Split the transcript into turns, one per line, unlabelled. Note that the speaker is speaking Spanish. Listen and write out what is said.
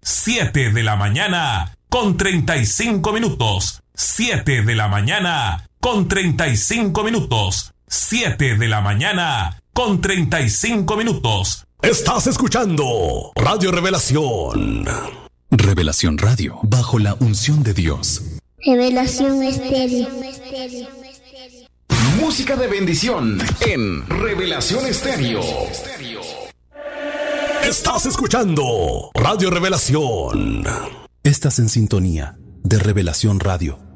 7 de la mañana con 35 minutos. 7 de la mañana con 35 minutos. 7 de la mañana con 35 minutos.
Estás escuchando Radio Revelación.
Revelación Radio, bajo la unción de Dios.
Revelación Estéreo.
Música de bendición en Revelación Estéreo.
Estás escuchando Radio Revelación.
Estás en sintonía de Revelación Radio.